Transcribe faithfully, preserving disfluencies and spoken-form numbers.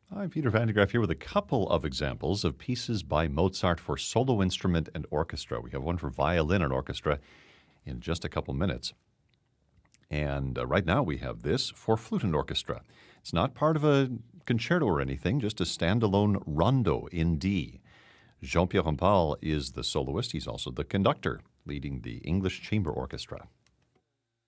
Hi, Peter Van de Graaff here with a couple of examples of pieces by Mozart for solo instrument and orchestra. We have one for violin and orchestra in just a couple minutes. And uh, right now we have this for flute and orchestra. It's not part of a concerto or anything, just a standalone rondo in D. Jean-Pierre Rampal is the soloist. He's also the conductor, leading the English Chamber Orchestra.